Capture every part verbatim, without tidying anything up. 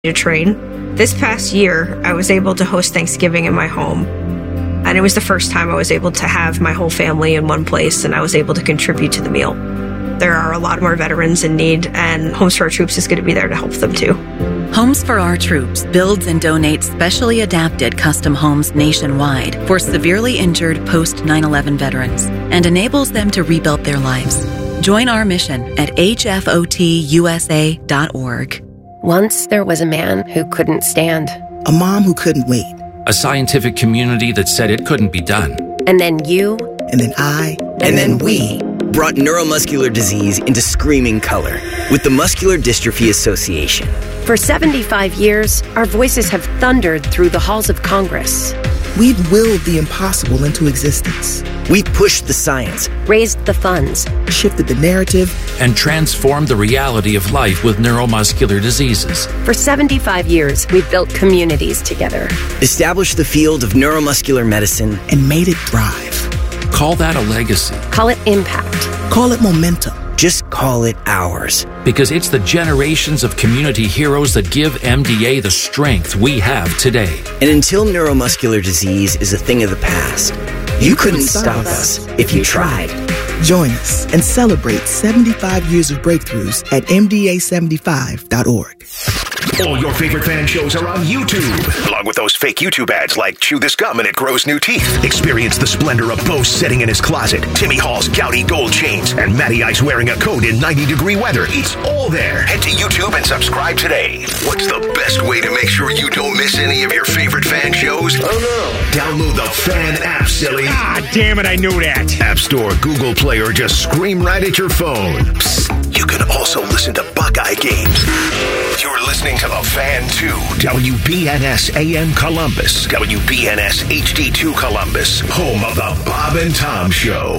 to train. This past year, I was able to host Thanksgiving in my home. And it was the first time I was able to have my whole family in one place, and I was able to contribute to the meal. There are a lot more veterans in need, and Homes for Our Troops is going to be there to help them too. Homes for Our Troops builds and donates specially adapted custom homes nationwide for severely injured post nine eleven veterans and enables them to rebuild their lives. Join our mission at H F O T U S A dot org. Once there was a man who couldn't stand. A mom who couldn't wait. A scientific community that said it couldn't be done. And then you. And then I. And, and then, then we. Brought neuromuscular disease into screaming color with the Muscular Dystrophy Association. For seventy-five years, our voices have thundered through the halls of Congress. We've willed the impossible into existence. We've pushed the science, raised the funds, shifted the narrative, and transformed the reality of life with neuromuscular diseases. For seventy-five years, we've built communities together, established the field of neuromuscular medicine, and made it thrive. Call that a legacy. Call it impact. Call it momentum. Just call it ours. Because it's the generations of community heroes that give M D A the strength we have today. And until neuromuscular disease is a thing of the past, you, you couldn't, couldn't stop us if you tried. Join us and celebrate seventy-five years of breakthroughs at M D A seventy-five dot org. All your favorite fan shows are on YouTube, along with those fake YouTube ads like Chew This Gum and It Grows New Teeth. Experience the splendor of Bo sitting in his closet, Timmy Hall's gouty gold chains, and Matty Ice wearing a coat in ninety degree weather. It's all there. Head to YouTube and subscribe today. What's the best way to make sure you don't miss any of your favorite fan shows? Oh no. Download the Fan app, silly. Ah, damn it, I knew that. App Store, Google Play, or just scream right at your phone. Psst, you can also listen to Buckeye games. You're listening to The Fan two, W B N S A M Columbus, W B N S H D two Columbus, home of The Bob and Tom Show.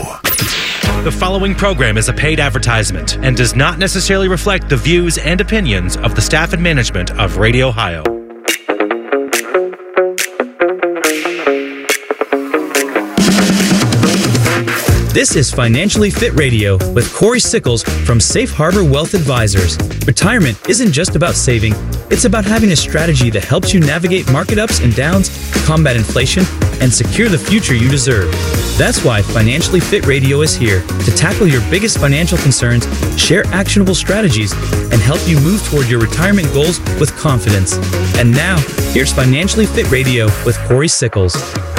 The following program is a paid advertisement and does not necessarily reflect the views and opinions of the staff and management of Radio Ohio. This is Financially Fit Radio with Corey Sickles from Safe Harbor Wealth Advisors. Retirement isn't just about saving, it's about having a strategy that helps you navigate market ups and downs, combat inflation, and secure the future you deserve. That's why Financially Fit Radio is here to tackle your biggest financial concerns, share actionable strategies, and help you move toward your retirement goals with confidence. And now, here's Financially Fit Radio with Corey Sickles.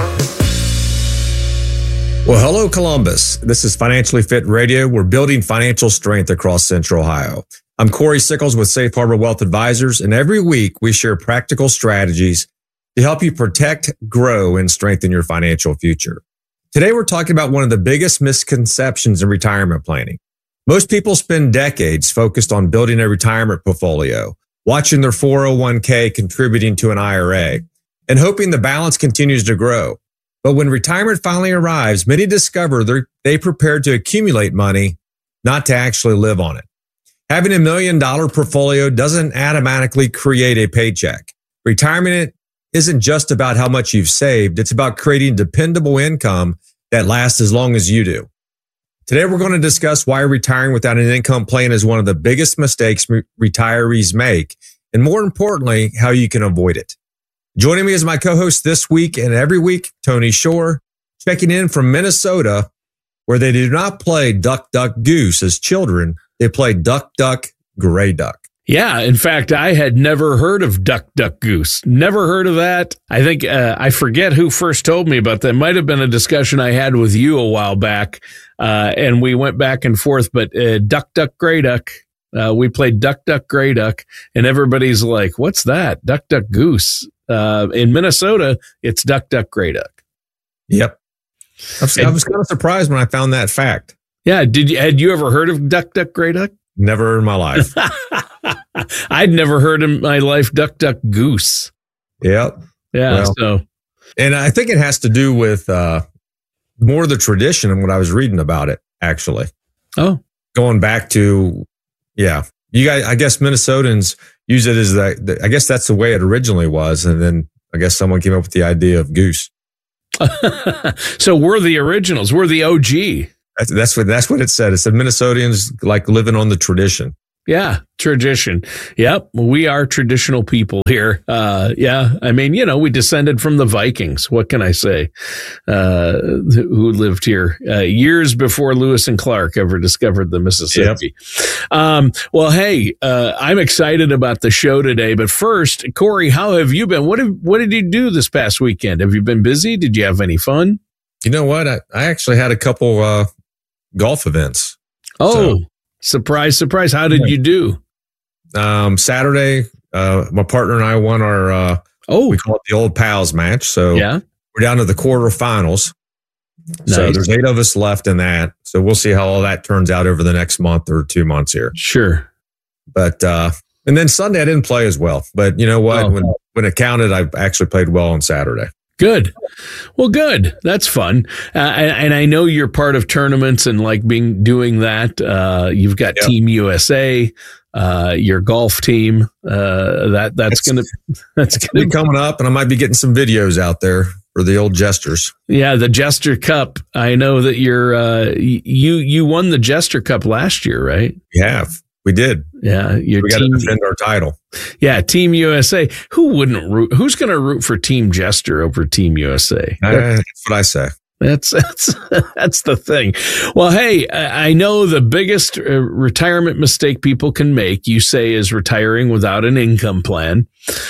Well, hello, Columbus. This is Financially Fit Radio. We're building financial strength across Central Ohio. I'm Corey Sickles with Safe Harbor Wealth Advisors, and every week we share practical strategies to help you protect, grow, and strengthen your financial future. Today, we're talking about one of the biggest misconceptions in retirement planning. Most people spend decades focused on building a retirement portfolio, watching their four oh one k contributing to an I R A, and hoping the balance continues to grow. But when retirement finally arrives, many discover they're they prepared to accumulate money, not to actually live on it. Having a million dollar portfolio doesn't automatically create a paycheck. Retirement isn't just about how much you've saved. It's about creating dependable income that lasts as long as you do. Today, we're going to discuss why retiring without an income plan is one of the biggest mistakes re- retirees make, and more importantly, how you can avoid it. Joining me as my co-host this week and every week, Tony Shore, checking in from Minnesota, where they do not play duck, duck, goose as children. They play duck, duck, gray duck. Yeah. In fact, I had never heard of duck, duck, goose. Never heard of that. I think uh, I forget who first told me about that. It might have been a discussion I had with you a while back, uh, and we went back and forth. But uh, duck, duck, gray duck. Uh, we played duck, duck, gray duck, and everybody's like, "What's that? Duck, duck, goose." Uh, in Minnesota, it's duck, duck, gray duck. Yep. I was, I was kind of surprised when I found that fact. Yeah. Did you, had you ever heard of duck, duck, gray duck? Never in my life. I'd never heard in my life duck, duck, goose. Yep. Yeah. Well, so, and I think it has to do with uh, more of the tradition and what I was reading about it, actually. Oh. Going back to, yeah. You guys, I guess Minnesotans use it as the, the, I guess that's the way it originally was. And then I guess someone came up with the idea of goose. So we're the originals. We're the O G. That's, that's what, that's what it said. It said Minnesotans like living on the tradition. Yeah, tradition. Yep, we are traditional people here. Uh, yeah, I mean, you know, we descended from the Vikings. What can I say? Uh, who lived here uh, years before Lewis and Clark ever discovered the Mississippi. Yep. Um, well, hey, uh, I'm excited about the show today. But first, Corey, how have you been? What have, what did you do this past weekend? Have you been busy? Did you have any fun? You know what? I, I actually had a couple uh, golf events. Oh. So, Surprise, surprise. How did you do? Um, Saturday, uh, my partner and I won our, uh, oh, we call it the Old Pals match. So yeah. we're down to the quarterfinals. Nice. So there's eight of us left in that. So we'll see how all that turns out over the next month or two months here. Sure. But, uh, and then Sunday I didn't play as well, but you know what? Oh. When, when it counted, I actually played well on Saturday. Good. Well, good. That's fun. Uh, and, and I know you're part of tournaments and like being doing that. Uh, you've got yep. Team U S A, uh, your golf team. Uh, that that's going to that's going to be coming up, and I might be getting some videos out there for the old Jesters. Yeah, the Jester Cup. I know that you're uh, you you won the Jester Cup last year, right? We have. We did. Yeah. Your we got to defend our title. Yeah. Team U S A. Who wouldn't root? Who's going to root for Team Jester over Team U S A? Uh, that's what I say. That's, that's, that's the thing. Well, hey, I know the biggest uh, retirement mistake people can make, you say, is retiring without an income plan.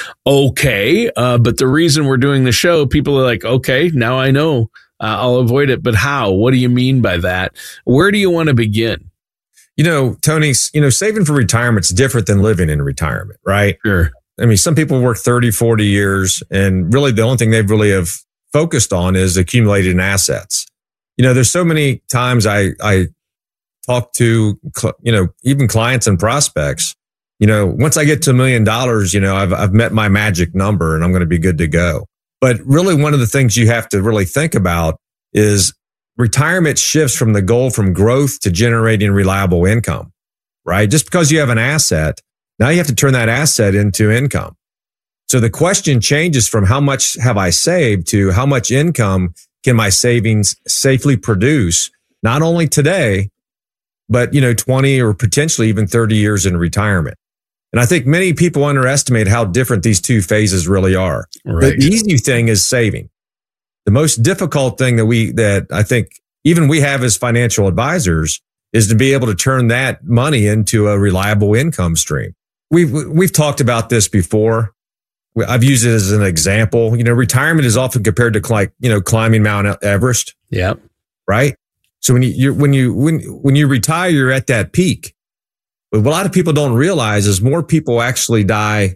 Okay. Uh, but the reason we're doing the show, people are like, okay, now I know uh, I'll avoid it. But how? What do you mean by that? Where do you want to begin? You know, Tony, you know, saving for retirement is different than living in retirement, right? Sure. I mean, some people work thirty, forty years, and really the only thing they've really have focused on is accumulating assets. You know, there's so many times I, I talk to, you know, even clients and prospects, you know, once I get to a million dollars, you know, I've, I've met my magic number and I'm going to be good to go. But really one of the things you have to really think about is retirement shifts from the goal from growth to generating reliable income, right? Just because you have an asset, now you have to turn that asset into income. So the question changes from how much have I saved to how much income can my savings safely produce, not only today, but, you know, twenty or potentially even thirty years in retirement. And I think many people underestimate how different these two phases really are. Right. The easy thing is saving. The most difficult thing that we, that I think even we have as financial advisors is to be able to turn that money into a reliable income stream. We've, we've talked about this before. I've used it as an example. You know, retirement is often compared to like, you know, climbing Mount Everest. Yeah. Right. So when you, you're, when you, when, when you retire, you're at that peak. But what a lot of people don't realize is more people actually die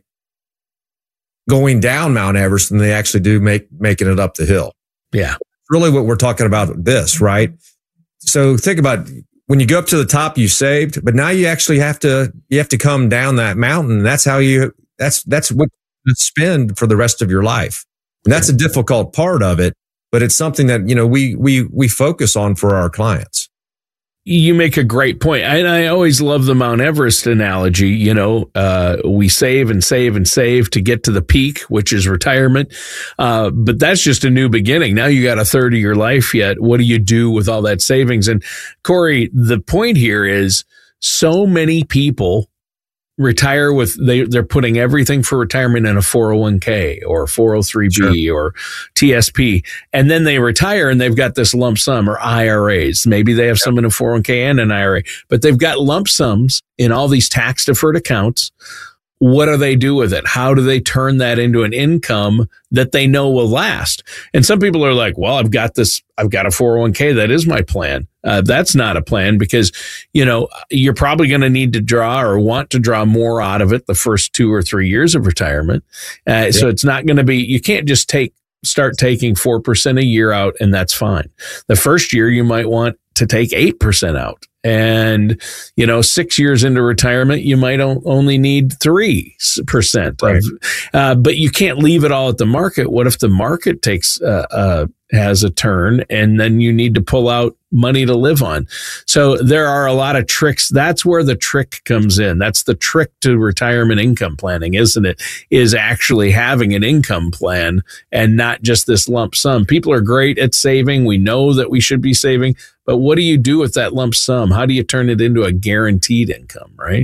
going down Mount Everest than they actually do make, making it up the hill. Yeah. Really what we're talking about this, right? So think about when you go up to the top, you saved, but now you actually have to, you have to come down that mountain. That's how you, that's, that's what you spend for the rest of your life. And that's a difficult part of it, but it's something that, you know, we, we, we focus on for our clients. You make a great point. And I always love the Mount Everest analogy. You know, uh, we save and save and save to get to the peak, which is retirement. Uh, but that's just a new beginning. Now you got a thirty year life yet. What do you do with all that savings? And Corey, the point here is so many people retire with, they, they're putting everything for retirement in a four oh one k or four oh three b sure. or T S P. And then they retire and they've got this lump sum or I R As. Maybe they have yep. some in a four oh one k and an I R A, but they've got lump sums in all these tax deferred accounts. What do they do with it? How do they turn that into an income that they know will last? And some people are like, well, I've got this, I've got a four oh one k. That is my plan. Uh, that's not a plan because, you know, you're probably going to need to draw or want to draw more out of it the first two or three years of retirement. Uh, yeah. So it's not going to be, you can't just take, start taking four percent a year out and that's fine. The first year you might want to take eight percent out. And, you know, six years into retirement, you might only need three percent. Right. Of, uh, but you can't leave it all at the market. What if the market takes, uh, uh, has a turn and then you need to pull out money to live on? So there are a lot of tricks. That's where the trick comes in. That's the trick to retirement income planning, isn't it? Is actually having an income plan and not just this lump sum. People are great at saving. We know that we should be saving, but what do you do with that lump sum? How do you turn it into a guaranteed income, right?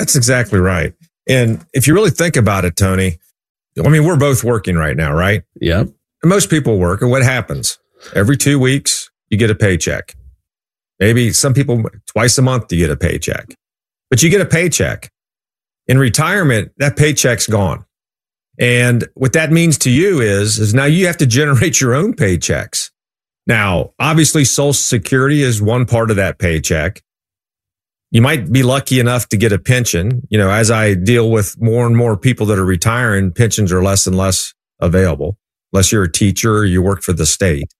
That's exactly right. And if you really think about it, Tony, I mean, we're both working right now, right? Yeah. Most people work, and what happens? Every two weeks, you get a paycheck. Maybe some people twice a month, you get a paycheck. But you get a paycheck. In retirement, that paycheck's gone. And what that means to you is, is now you have to generate your own paychecks. Now, obviously, Social Security is one part of that paycheck. You might be lucky enough to get a pension. You know, as I deal with more and more people that are retiring, pensions are less and less available, unless you're a teacher or you work for the state.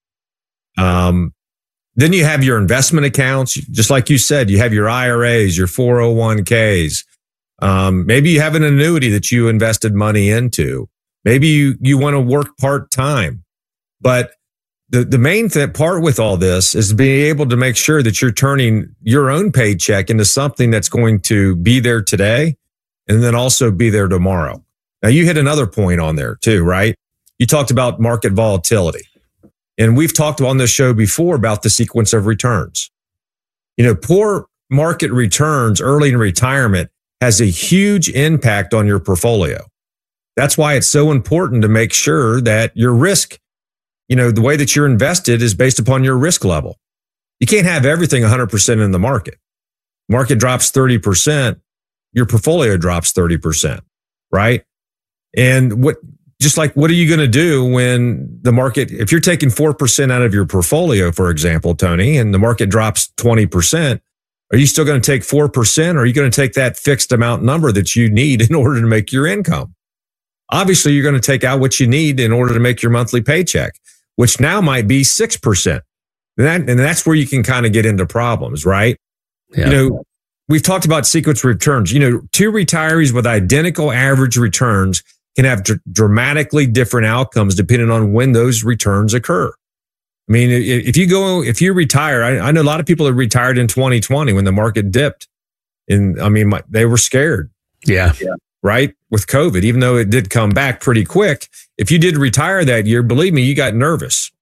Um, then you have your investment accounts. Just like you said, you have your I R As, your four oh one k's. Um, maybe you have an annuity that you invested money into. Maybe you, you want to work part-time. But the, the main th- part with all this is being able to make sure that you're turning your own paycheck into something that's going to be there today and then also be there tomorrow. Now, you hit another point on there too, right? You talked about market volatility. And we've talked on this show before about the sequence of returns. You know, poor market returns early in retirement has a huge impact on your portfolio. That's why it's so important to make sure that your risk, you know, the way that you're invested is based upon your risk level. You can't have everything one hundred percent in the market. Market drops thirty percent, your portfolio drops thirty percent, right? And what, just like, what are you going to do when the market, if you're taking four percent out of your portfolio, for example, Tony, and the market drops twenty percent, are you still going to take four percent, or are you going to take that fixed amount number that you need in order to make your income? Obviously, you're going to take out what you need in order to make your monthly paycheck, which now might be six percent. And, that, and that's where you can kind of get into problems, right? Yeah. You know, we've talked about sequence returns. You know, two retirees with identical average returns can have dr- dramatically different outcomes depending on when those returns occur. I mean, if you go, if you retire, I, I know a lot of people that retired in twenty twenty when the market dipped. And I mean, my, they were scared. Yeah. yeah. Right? With COVID, even though it did come back pretty quick. If you did retire that year, believe me, you got nervous.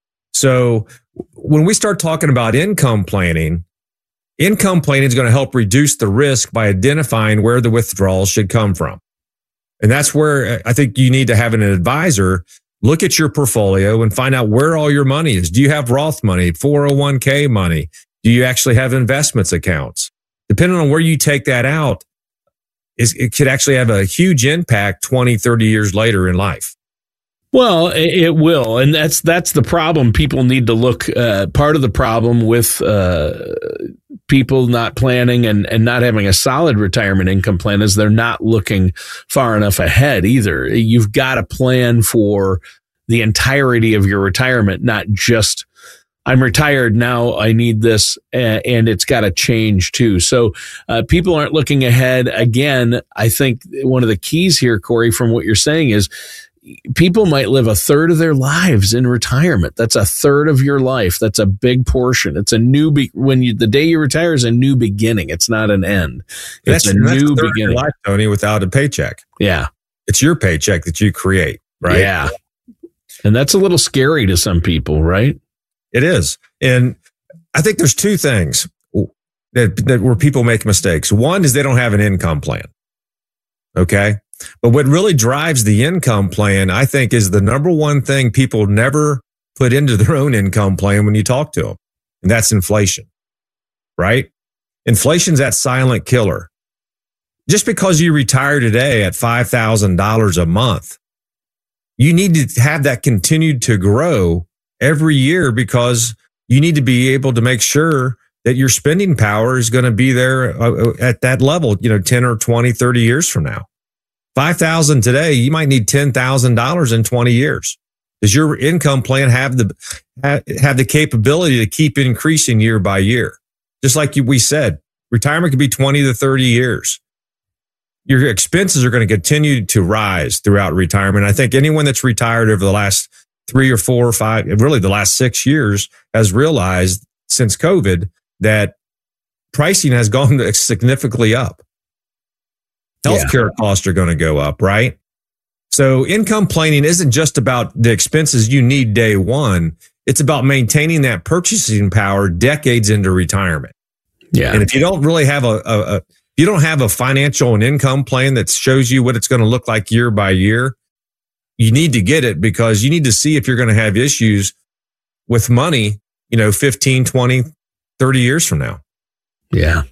So when we start talking about income planning, income planning is going to help reduce the risk by identifying where the withdrawals should come from. And that's where I think you need to have an advisor look at your portfolio and find out where all your money is. Do you have Roth money, four oh one k money? Do you actually have investments accounts? Depending on where you take that out, it could actually have a huge impact twenty, thirty years later in life. Well, it will. And that's that's the problem. People need to look. Uh, part of the problem with uh, people not planning and, and not having a solid retirement income plan is they're not looking far enough ahead either. You've got to plan for the entirety of your retirement, not just, I'm retired now, I need this, and it's got to change too. So uh, people aren't looking ahead. Again, I think one of the keys here, Corey, from what you're saying is people might live a third of their lives in retirement. That's a third of your life. That's a big portion. It's a new, be- when you, the day you retire is a new beginning. It's not an end. It's that's, a that's new a third beginning. Of your life, Tony, without a paycheck. Yeah. It's your paycheck that you create, right? Yeah. And that's a little scary to some people, right? It is. And I think there's two things that, that where people make mistakes. One is they don't have an income plan. Okay. But what really drives the income plan, I think, is the number one thing people never put into their own income plan when you talk to them. And that's inflation, right? Inflation's that silent killer. Just because you retire today at five thousand dollars a month, you need to have that continued to grow every year because you need to be able to make sure that your spending power is going to be there at that level, you know, ten or twenty, thirty years from now. five thousand today, you might need ten thousand dollars in twenty years. Does your income plan have the have the capability to keep increasing year by year? Just like we said, retirement could be twenty to thirty years. Your expenses are going to continue to rise throughout retirement. I think anyone that's retired over the last three or four or five, really the last six years has realized since COVID that pricing has gone significantly up. Healthcare yeah. costs are going to go up, right? So income planning isn't just about the expenses you need day one. It's about maintaining that purchasing power decades into retirement. Yeah. And if you don't really have a, a, you don't have a financial and income plan that shows you what it's going to look like year by year, you need to get it because you need to see if you're going to have issues with money, you know, fifteen, twenty, thirty years from now. Yeah.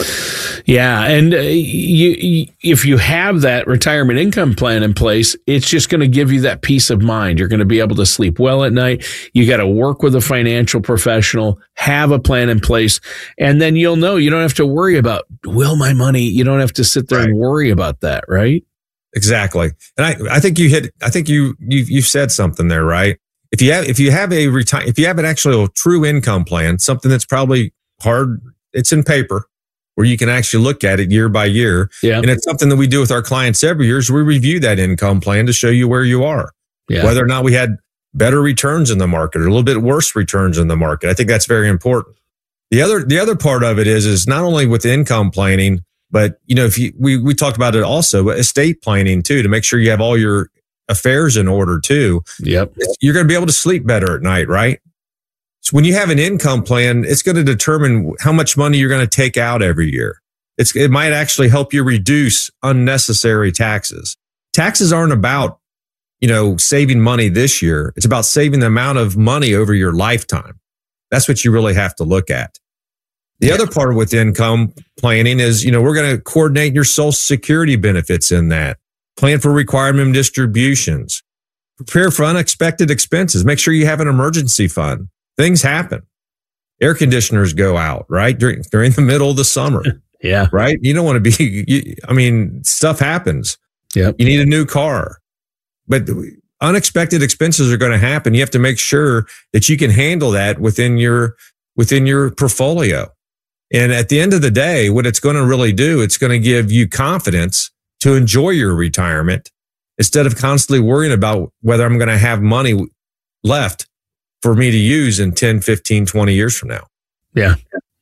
Yeah. And uh, you, you, if you have that retirement income plan in place, it's just going to give you that peace of mind. You're going to be able to sleep well at night. You got to work with a financial professional, have a plan in place, and then you'll know you don't have to worry about, will my money, you don't have to sit there right. and worry about that, right? Exactly. And I, I think you hit, I think you, you, you said something there, right? If you have, if you have a retire, if you have an actual true income plan, something that's probably hard, it's in paper where you can actually look at it year by year. Yeah. And it's something that we do with our clients every year is we review that income plan to show you where you are, yeah. whether or not we had better returns in the market or a little bit worse returns in the market. I think that's very important. The other, the other part of it is, is not only with income planning, but you know, if you, we, we talked about it also, but estate planning too, to make sure you have all your affairs in order too. Yep. You're going to be able to sleep better at night, right? So when you have an income plan, it's going to determine how much money you're going to take out every year. It's, it might actually help you reduce unnecessary taxes. Taxes aren't about, you know, saving money this year. It's about saving the amount of money over your lifetime. That's what you really have to look at. The yeah. other part with income planning is, you know, we're going to coordinate your Social Security benefits in that. Plan for requirement distributions. Prepare for unexpected expenses. Make sure you have an emergency fund. Things happen. Air conditioners go out, right? During, during the middle of the summer. Yeah. Right? You don't want to be, you, I mean, stuff happens. Yeah. You need a new car. But unexpected expenses are going to happen. You have to make sure that you can handle that within your, within your portfolio. And at the end of the day, what it's going to really do, it's going to give you confidence to enjoy your retirement instead of constantly worrying about whether I'm going to have money left for me to use in ten, fifteen, twenty years from now. Yeah,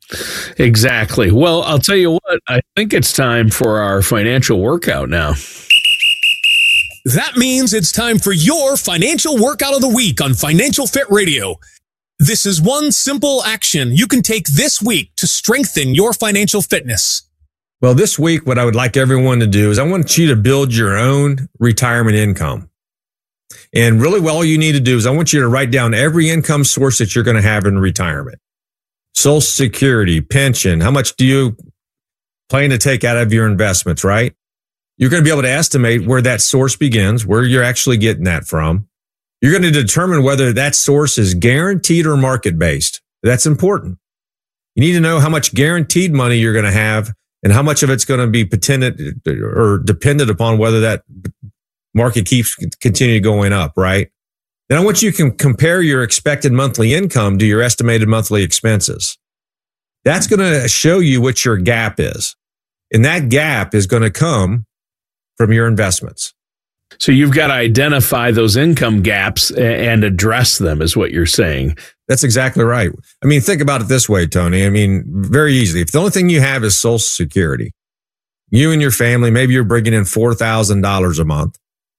exactly. Well, I'll tell you what, I think it's time for our financial workout now. That means it's time for your financial workout of the week on Financial Fit Radio. This is one simple action you can take this week to strengthen your financial fitness. Well, this week, what I would like everyone to do is I want you to build your own retirement income. And really, well, all you need to do is I want you to write down every income source that you're going to have in retirement. Social Security, pension, how much do you plan to take out of your investments, right? You're going to be able to estimate where that source begins, where you're actually getting that from. You're going to determine whether that source is guaranteed or market-based. That's important. You need to know how much guaranteed money you're going to have and how much of it's going to be dependent or dependent upon whether that market keeps continuing going up, right? Then I want you to compare your expected monthly income to your estimated monthly expenses. That's going to show you what your gap is. And that gap is going to come from your investments. So you've got to identify those income gaps and address them is what you're saying. That's exactly right. I mean, think about it this way, Tony. I mean, very easily. If the only thing you have is Social Security, you and your family, maybe you're bringing in four thousand dollars a month,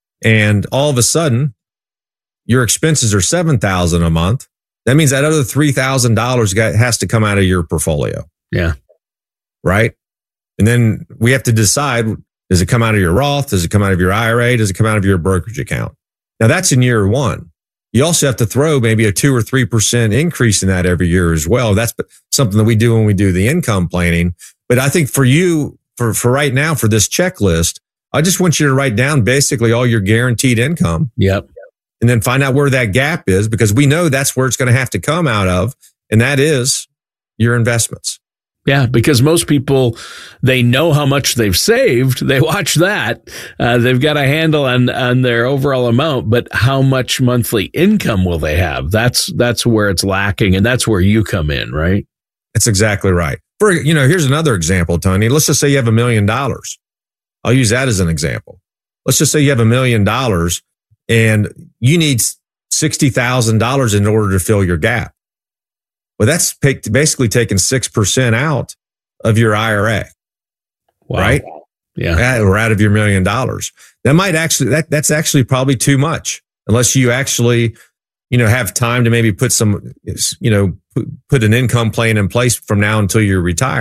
and all of a sudden your expenses are seven thousand dollars a month. That means that other three thousand dollars has to come out of your portfolio. Yeah. Right. And then we have to decide, does it come out of your Roth? Does it come out of your I R A? Does it come out of your brokerage account? Now that's in year one. You also have to throw maybe a two or three percent increase in that every year as well. That's something that we do when we do the income planning. But I think for you, for, for right now, for this checklist, I just want you to write down basically all your guaranteed income. Yep. And then find out where that gap is, because we know that's where it's going to have to come out of. And that is your investments. Yeah, because most people, they know how much they've saved. They watch that. Uh, they've got a handle on, on their overall amount, but how much monthly income will they have? That's, that's where it's lacking. And that's where you come in, right? That's exactly right. For, you know, here's another example, Tony. Let's just say you have a million dollars. I'll use that as an example. Let's just say you have a million dollars and you need sixty thousand dollars in order to fill your gap. Well, that's basically taking six percent out of your I R A, wow. right? Yeah. Or out of your million dollars. That might actually, that, that's actually probably too much unless you actually, you know, have time to maybe put some, you know, put an income plan in place from now until you retire.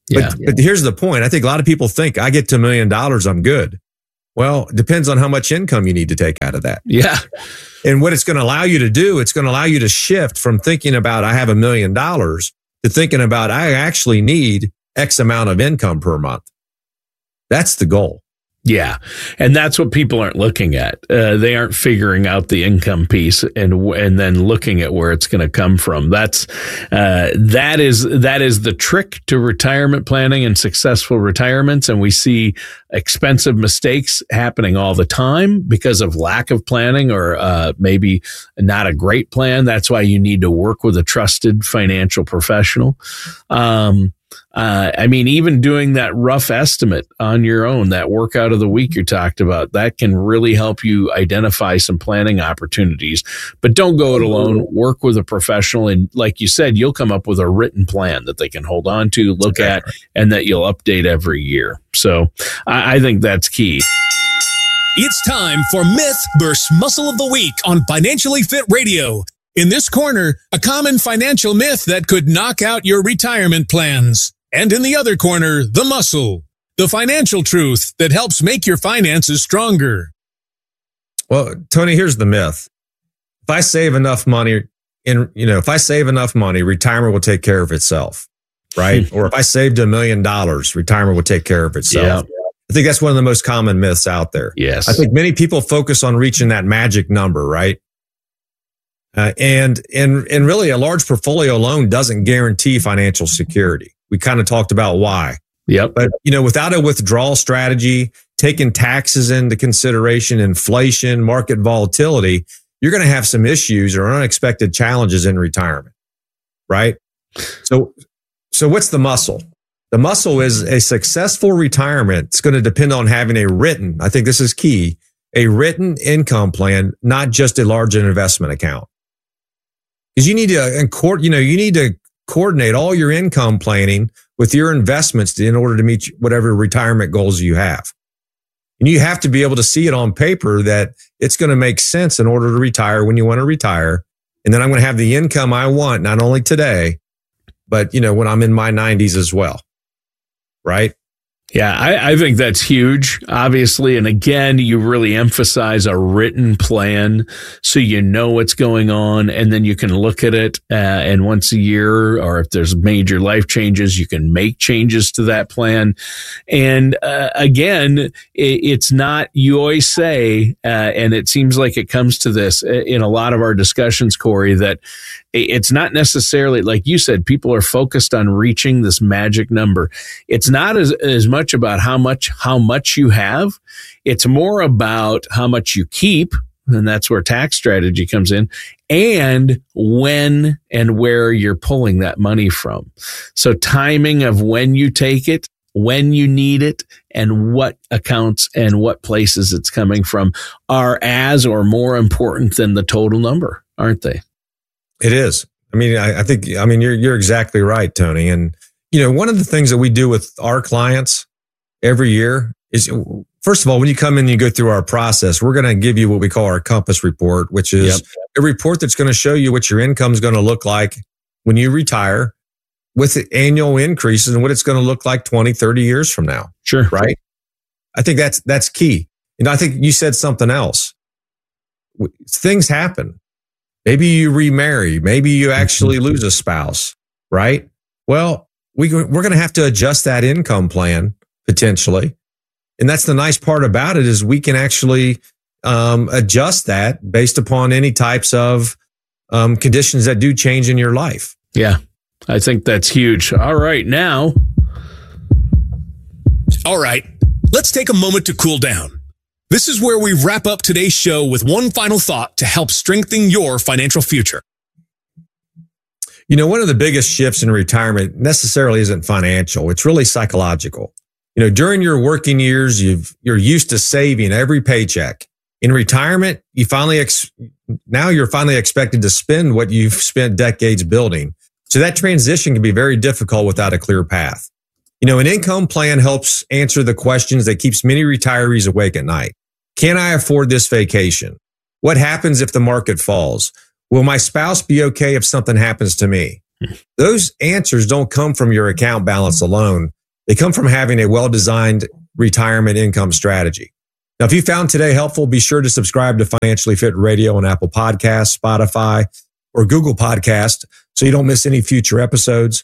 But, yeah. but here's the point. I think a lot of people think I get to a million dollars, I'm good. Well, it depends on how much income you need to take out of that. Yeah. And what it's going to allow you to do, it's going to allow you to shift from thinking about I have a million dollars to thinking about I actually need X amount of income per month. That's the goal. Yeah. And that's what people aren't looking at. Uh, they aren't figuring out the income piece and and then looking at where it's going to come from. That's uh, that is that is the trick to retirement planning and successful retirements. And we see expensive mistakes happening all the time because of lack of planning or uh, maybe not a great plan. That's why you need to work with a trusted financial professional. Um Uh, I mean, even doing that rough estimate on your own, that workout of the week you talked about, that can really help you identify some planning opportunities. But don't go it alone. Work with a professional. And like you said, you'll come up with a written plan that they can hold on to, look at, and that you'll update every year. So I, I think that's key. It's time for Myth versus Muscle of the Week on Financially Fit Radio. In this corner, a common financial myth that could knock out your retirement plans. And in the other corner, the muscle, the financial truth that helps make your finances stronger. Well, Tony, here's the myth. If I save enough money in, you know, if I save enough money, retirement will take care of itself, right? Or if I saved a million dollars, retirement will take care of itself. Yeah. I think that's one of the most common myths out there. Yes. I think many people focus on reaching that magic number, right? Uh, and, and, and really a large portfolio loan doesn't guarantee financial security. We kind of talked about why. Yep. But, you know, without a withdrawal strategy, taking taxes into consideration, inflation, market volatility, you're going to have some issues or unexpected challenges in retirement. Right. So, so what's the muscle? The muscle is a successful retirement. It's going to depend on having a written, I think this is key, a written income plan, not just a large investment account. Because you need to, you know, you need to coordinate all your income planning with your investments in order to meet whatever retirement goals you have. And you have to be able to see it on paper that it's going to make sense in order to retire when you want to retire. And then I'm going to have the income I want, not only today, but, you know, when I'm in my nineties as well. Right? Yeah, I, I think that's huge, obviously. And again, you really emphasize a written plan so you know what's going on and then you can look at it. Uh, and once a year, or if there's major life changes, you can make changes to that plan. And uh, again, it, it's not, you always say, uh, and it seems like it comes to this in a lot of our discussions, Corey, that it's not necessarily, like you said, people are focused on reaching this magic number. It's not as, as much about how much, how much you have. It's more about how much you keep. And that's where tax strategy comes in, and when and where you're pulling that money from. So timing of when you take it, when you need it, and what accounts and what places it's coming from are as or more important than the total number, aren't they? It is. I mean, I, I think, I mean, you're, you're exactly right, Tony. And, you know, one of the things that we do with our clients every year is, first of all, when you come in and you go through our process, we're going to give you what we call our Compass report, which is yep. a report that's going to show you what your income is going to look like when you retire with the annual increases and what it's going to look like twenty, thirty years from now. Sure. Right. I think that's, that's key. And I think you said something else. Things happen. Maybe you remarry. Maybe you actually lose a spouse, right? Well, we, we're going to have to adjust that income plan potentially. And that's the nice part about it is we can actually um, adjust that based upon any types of um, conditions that do change in your life. Yeah, I think that's huge. All right, now. All right, let's take a moment to cool down. This is where we wrap up today's show with one final thought to help strengthen your financial future. You know, one of the biggest shifts in retirement necessarily isn't financial. It's really psychological. You know, during your working years, you've, you're used to saving every paycheck. In retirement, you finally, ex- now you're finally expected to spend what you've spent decades building. So that transition can be very difficult without a clear path. You know, an income plan helps answer the questions that keeps many retirees awake at night. Can I afford this vacation? What happens if the market falls? Will my spouse be okay if something happens to me? Those answers don't come from your account balance alone. They come from having a well-designed retirement income strategy. Now, if you found today helpful, be sure to subscribe to Financially Fit Radio on Apple Podcasts, Spotify, or Google Podcasts so you don't miss any future episodes.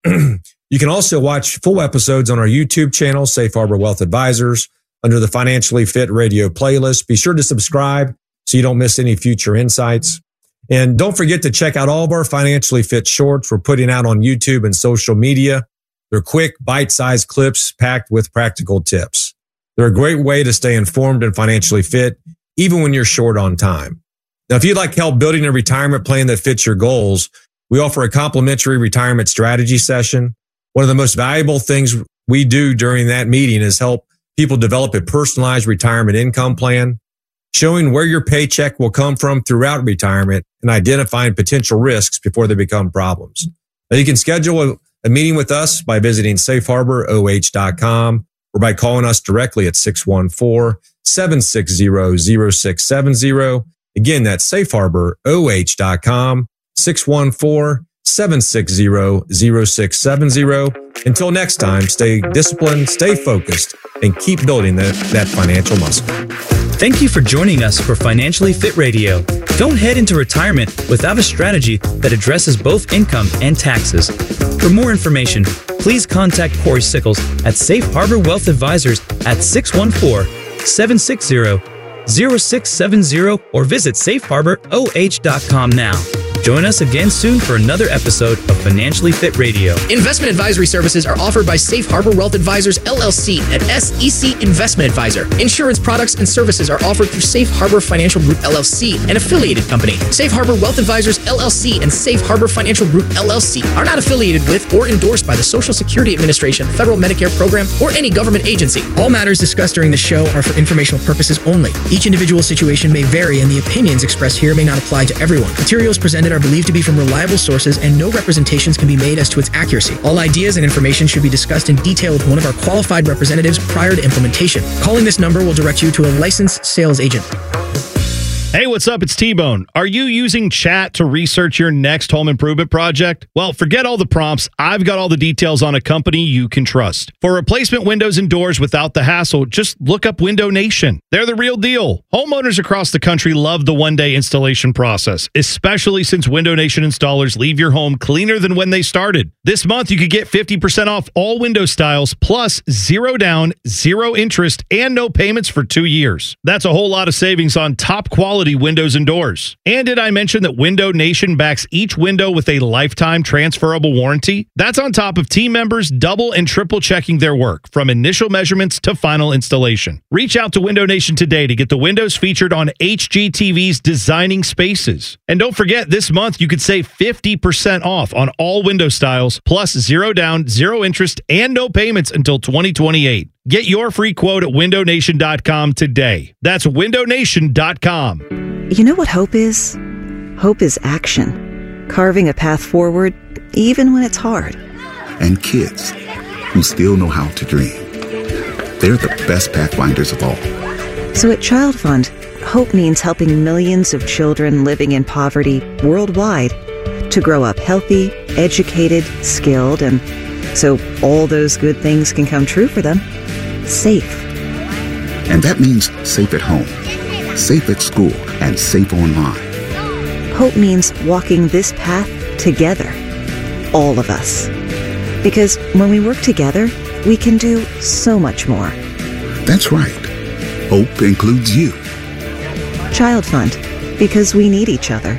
You can also watch full episodes on our YouTube channel, Safe Harbor Wealth Advisors, under the Financially Fit Radio playlist. Be sure to subscribe so you don't miss any future insights. And don't forget to check out all of our Financially Fit shorts we're putting out on YouTube and social media. They're quick, bite-sized clips packed with practical tips. They're a great way to stay informed and financially fit, even when you're short on time. Now, if you'd like help building a retirement plan that fits your goals, we offer a complimentary retirement strategy session. One of the most valuable things we do during that meeting is help people develop a personalized retirement income plan, showing where your paycheck will come from throughout retirement and identifying potential risks before they become problems. Now, you can schedule a, a meeting with us by visiting safe harbor o h dot com or by calling us directly at six one four, seven six zero, zero six seven zero. Again, that's safe harbor o h dot com, six one four, seven six zero, zero six seven zero. Until next time, stay disciplined, stay focused, and keep building that, that financial muscle. Thank you for joining us for Financially Fit Radio. Don't head into retirement without a strategy that addresses both income and taxes. For more information, please contact Corey Sickles at Safe Harbor Wealth Advisors at six one four, seven six zero, zero six seven zero or visit safe harbor o h dot com now. Join us again soon for another episode of Financially Fit Radio. Investment advisory services are offered by Safe Harbor Wealth Advisors, L L C, and S E C Investment Advisor. Insurance products and services are offered through Safe Harbor Financial Group, L L C, an affiliated company. Safe Harbor Wealth Advisors, L L C, and Safe Harbor Financial Group, L L C, are not affiliated with or endorsed by the Social Security Administration, Federal Medicare Program, or any government agency. All matters discussed during the show are for informational purposes only. Each individual situation may vary, and the opinions expressed here may not apply to everyone. Materials presented are believed to be from reliable sources, and no representations can be made as to its accuracy. All ideas and information should be discussed in detail with one of our qualified representatives prior to implementation. Calling this number will direct you to a licensed sales agent. Hey, what's up? It's T-Bone. Are you using chat to research your next home improvement project? Well, forget all the prompts. I've got all the details on a company you can trust. For replacement windows and doors without the hassle, just look up Window Nation. They're the real deal. Homeowners across the country love the one-day installation process, especially since Window Nation installers leave your home cleaner than when they started. This month, you could get fifty percent off all window styles, plus zero down, zero interest, and no payments for two years. That's a whole lot of savings on top quality windows and doors. And did I mention that Window Nation backs each window with a lifetime transferable warranty? That's on top of team members double and triple checking their work from initial measurements to final installation. Reach out to Window Nation today to get the windows featured on H G T V's Designing Spaces. And don't forget, this month you could save fifty percent off on all window styles, plus zero down, zero interest, and no payments until twenty twenty-eight. Get your free quote at window nation dot com today. That's window nation dot com. You know what hope is? Hope is action. Carving a path forward, even when it's hard. And kids who still know how to dream. They're the best pathfinders of all. So at Child Fund, hope means helping millions of children living in poverty worldwide to grow up healthy, educated, skilled, and so all those good things can come true for them. Safe. And that means safe at home, safe at school, and safe online. Hope means walking this path together. All of us. Because when we work together, we can do so much more. That's right. Hope includes you. Child Fund. Because we need each other.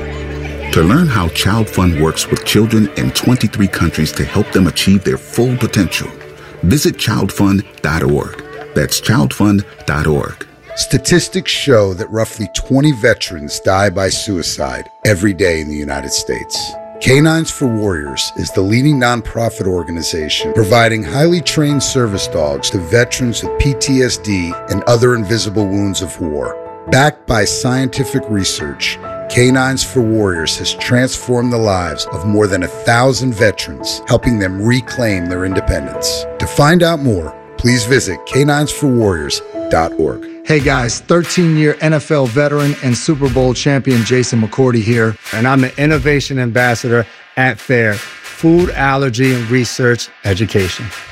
To learn how Child Fund works with children in twenty-three countries to help them achieve their full potential, visit child fund dot org. That's child fund dot org. Statistics show that roughly twenty veterans die by suicide every day in the United States. Canines for Warriors is the leading nonprofit organization providing highly trained service dogs to veterans with P T S D and other invisible wounds of war. Backed by scientific research, Canines for Warriors has transformed the lives of more than a thousand veterans, helping them reclaim their independence. To find out more, please visit canines for warriors dot org. Hey guys, thirteen-year N F L veteran and Super Bowl champion Jason McCourty here, and I'm the Innovation Ambassador at FAIR, Food Allergy and Research Education.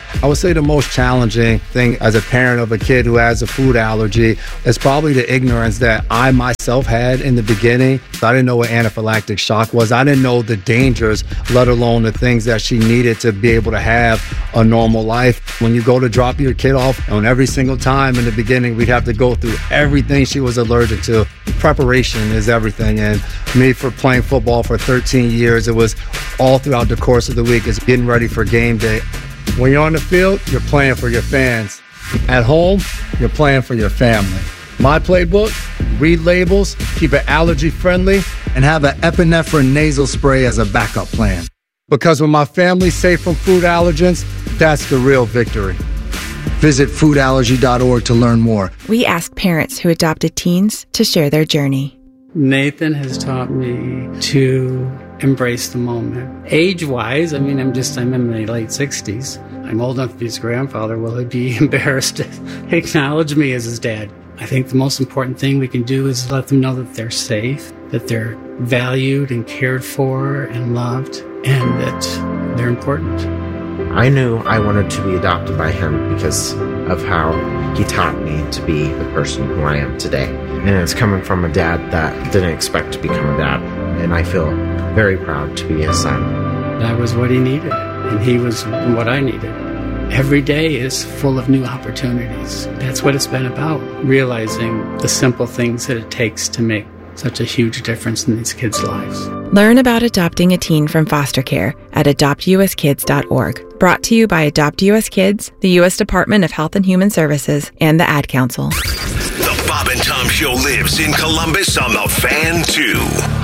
I would say the most challenging thing as a parent of a kid who has a food allergy is probably the ignorance that I myself had in the beginning. I didn't know what anaphylactic shock was. I didn't know the dangers, let alone the things that she needed to be able to have a normal life. When you go to drop your kid off, and every single time in the beginning, we'd have to go through everything she was allergic to. Preparation is everything. And me, for playing football for thirteen years, it was all throughout the course of the week. It's getting ready for game day. When you're on the field, you're playing for your fans. At home, you're playing for your family. My playbook, read labels, keep it allergy friendly, and have an epinephrine nasal spray as a backup plan. Because when my family's safe from food allergens, that's the real victory. Visit food allergy dot org to learn more. We ask parents who adopted teens to share their journey. Nathan has taught me to embrace the moment. Age-wise, I mean, I'm just, I'm in my late sixties. I'm old enough to be his grandfather. Will he be embarrassed to acknowledge me as his dad? I think the most important thing we can do is let them know that they're safe, that they're valued and cared for and loved, and that they're important. I knew I wanted to be adopted by him because of how he taught me to be the person who I am today. And it's coming from a dad that didn't expect to become a dad. And I feel very proud to be his son. That was what he needed, and he was what I needed. Every day is full of new opportunities. That's what it's been about, realizing the simple things that it takes to make such a huge difference in these kids' lives. Learn about adopting a teen from foster care at adopt u s kids dot org. Brought to you by Adopt U S Kids, the U S Department of Health and Human Services, and the Ad Council. The Bob and Tom Show lives in Columbus on the Fan two.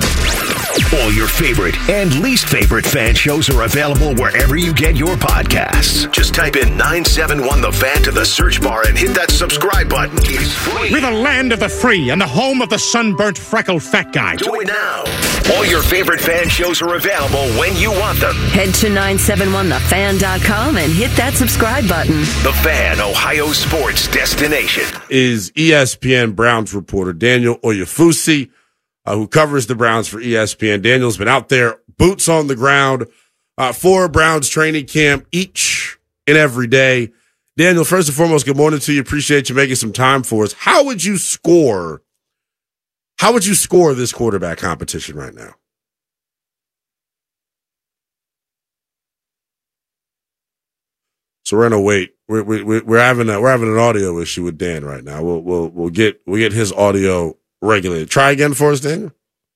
All your favorite and least favorite fan shows are available wherever you get your podcasts. Just type in nine seven one The Fan to the search bar and hit that subscribe button. It's free. We're the land of the free and the home of the sunburnt, freckled fat guy. Do it now. All your favorite fan shows are available when you want them. Head to nine seven one the fan dot com and hit that subscribe button. The Fan, Ohio sports destination. Is E S P N Browns reporter Daniel Oyefusi, Uh, who covers the Browns for E S P N. Daniel's been out there, boots on the ground, uh, for Browns training camp each and every day. Daniel, first and foremost, good morning to you. Appreciate you making some time for us. How would you score? How would you score this quarterback competition right now? So we're gonna wait. We're we, we're having a, we're having an audio issue with Dan right now. We'll we'll we'll get we'll get his audio regulated. Try again for us, Daniel.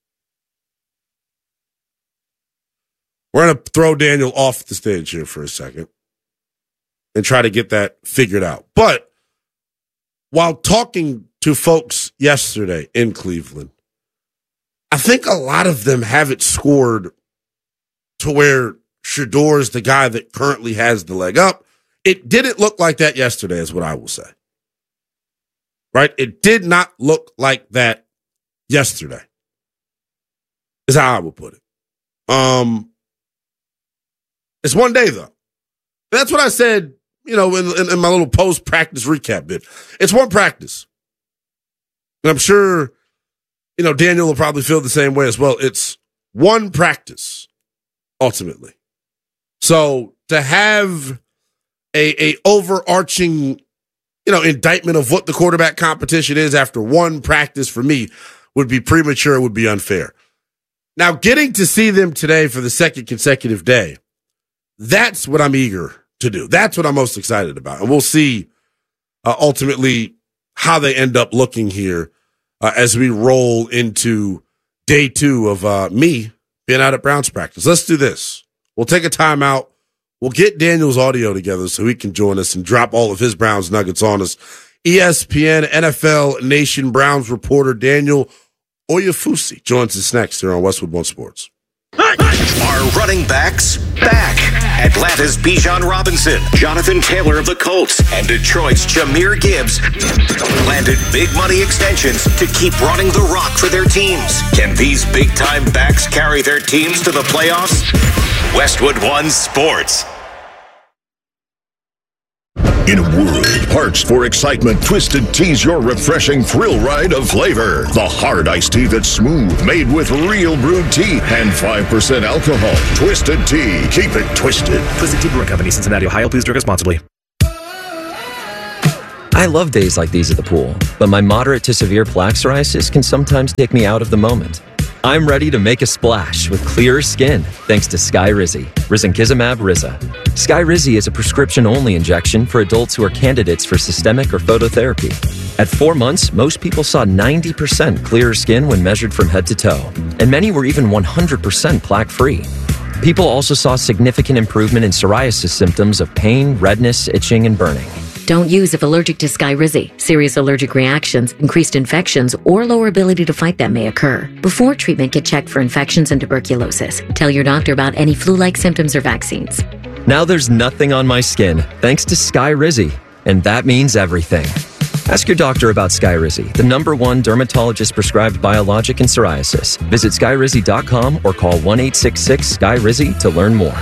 We're going to throw Daniel off the stage here for a second and try to get that figured out. But while talking to folks yesterday in Cleveland, I think a lot of them have it scored to where Shedeur is the guy that currently has the leg up. It didn't look like that yesterday, is what I will say. Right? It did not look like that yesterday, is how I would put it. Um, it's one day, though. That's what I said, you know, in, in, in my little post-practice recap bit. It's one practice. And I'm sure, you know, Daniel will probably feel the same way as well. It's one practice, ultimately. So to have a, a overarching, you know, indictment of what the quarterback competition is after one practice for me would be premature, would be unfair. Now, getting to see them today for the second consecutive day, that's what I'm eager to do. That's what I'm most excited about. And we'll see uh, ultimately how they end up looking here uh, as we roll into day two of uh, me being out at Browns practice. Let's do this. We'll take a timeout. We'll get Daniel's audio together so he can join us and drop all of his Browns nuggets on us. E S P N N F L Nation Browns reporter Daniel Oyefusi joins us next here on Westwood One Sports. Are running backs back? Atlanta's Bijan Robinson, Jonathan Taylor of the Colts, and Detroit's Jahmyr Gibbs landed big money extensions to keep running the rock for their teams. Can these big-time backs carry their teams to the playoffs? Westwood One Sports. In a world parched for excitement, Twisted Tea's your refreshing thrill ride of flavor. The hard iced tea that's smooth, made with real brewed tea and five percent alcohol. Twisted Tea. Keep it twisted. Twisted Tea Brewing Company, Cincinnati, Ohio. Please drink responsibly. I love days like these at the pool, but my moderate to severe plaque psoriasis can sometimes take me out of the moment. I'm ready to make a splash with clearer skin thanks to Skyrizi, risankizumab Riza. Skyrizi is a prescription-only injection for adults who are candidates for systemic or phototherapy. At four months, most people saw ninety percent clearer skin when measured from head to toe, and many were even one hundred percent plaque-free. People also saw significant improvement in psoriasis symptoms of pain, redness, itching, and burning. Don't use if allergic to Skyrizi. Serious allergic reactions, increased infections, or lower ability to fight them may occur. Before treatment, get checked for infections and tuberculosis. Tell your doctor about any flu-like symptoms or vaccines. Now there's nothing on my skin thanks to Skyrizi, and that means everything. Ask your doctor about Skyrizi, the number one dermatologist-prescribed biologic in psoriasis. Visit skyrizi dot com or call one eight six six S K Y R I Z Y to learn more.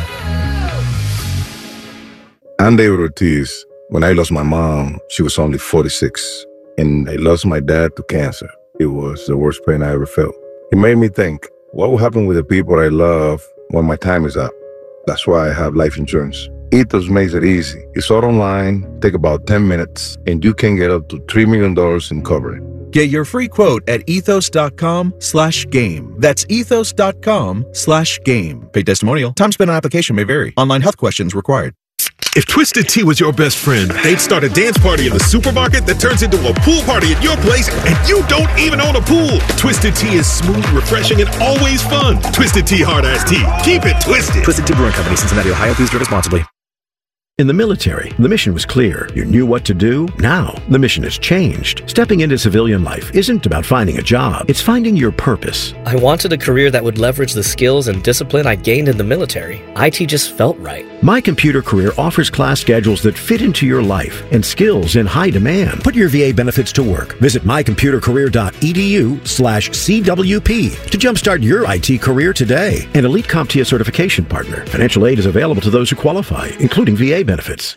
I'm David Ortiz. When I lost my mom, she was only forty-six, and I lost my dad to cancer. It was the worst pain I ever felt. It made me think, what will happen with the people I love when my time is up? That's why I have life insurance. Ethos makes it easy. It's all online, take about ten minutes, and you can get up to three million dollars in coverage. Get your free quote at ethos.com slash game. That's ethos.com slash game. Paid testimonial. Time spent on application may vary. Online health questions required. If Twisted Tea was your best friend, they'd start a dance party in the supermarket that turns into a pool party at your place, and you don't even own a pool. Twisted Tea is smooth, refreshing, and always fun. Twisted Tea Hard Iced Tea. Keep it twisted. Twisted Tea Brewing Company, Cincinnati, Ohio. Please drink responsibly. In the military, the mission was clear. You knew what to do. Now, the mission has changed. Stepping into civilian life isn't about finding a job. It's finding your purpose. I wanted a career that would leverage the skills and discipline I gained in the military. I T just felt right. My Computer Career offers class schedules that fit into your life and skills in high demand. Put your V A benefits to work. Visit my computer career dot e d u slash C W P to jumpstart your I T career today. An Elite CompTIA certification partner. Financial aid is available to those who qualify, including V A benefits.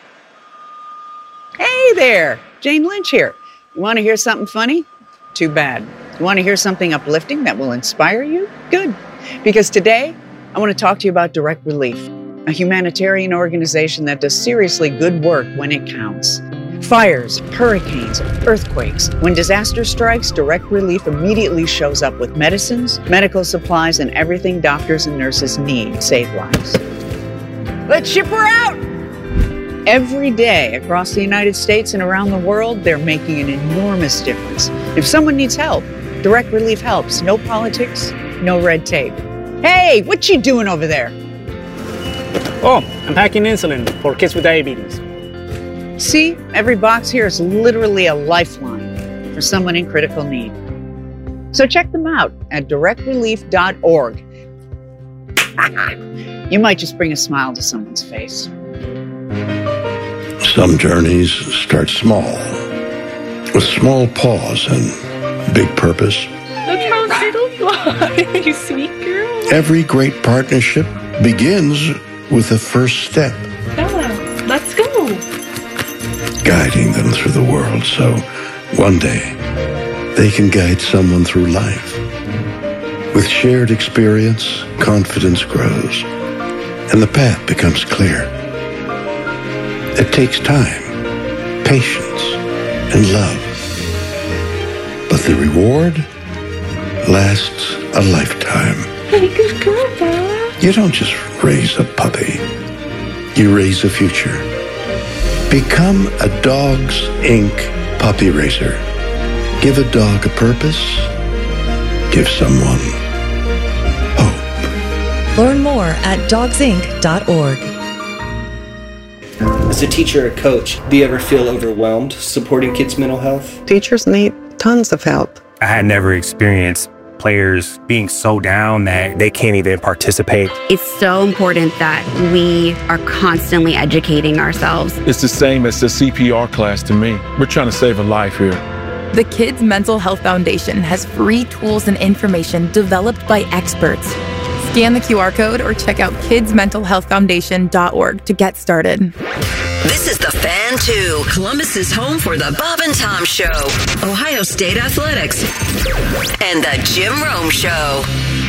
Hey there, Jane Lynch here. You want to hear something funny? Too bad. You want to hear something uplifting that will inspire you? Good. Because today, I want to talk to you about Direct Relief, a humanitarian organization that does seriously good work when it counts. Fires, hurricanes, earthquakes. When disaster strikes, Direct Relief immediately shows up with medicines, medical supplies, and everything doctors and nurses need to save lives. Let's ship her out! Every day across the United States and around the world, they're making an enormous difference. If someone needs help, Direct Relief helps. No politics, no red tape. Hey, what you doing over there? Oh, I'm packing insulin for kids with diabetes. See, every box here is literally a lifeline for someone in critical need. So check them out at direct relief dot org. You might just bring a smile to someone's face. Some journeys start small, with small pause and big purpose. Look how little fly, you sweet girl. Every great partnership begins with the first step. Bella, let's go. Guiding them through the world so one day they can guide someone through life. With shared experience, confidence grows, and the path becomes clear. It takes time, patience, and love. But the reward lasts a lifetime. Hey, good girl, Bella. You don't just raise a puppy. You raise a future. Become a Dogs Incorporated puppy raiser. Give a dog a purpose. Give someone hope. Learn more at dogs inc dot org. As a teacher or coach, do you ever feel overwhelmed supporting kids' mental health? Teachers need tons of help. I had never experienced players being so down that they can't even participate. It's so important that we are constantly educating ourselves. It's the same as the C P R class to me. We're trying to save a life here. The Kids Mental Health Foundation has free tools and information developed by experts. Scan the Q R code or check out kids mental health foundation dot org to get started. This is The Fan two, Columbus's home for the Bob and Tom Show, Ohio State Athletics, and the Jim Rome Show.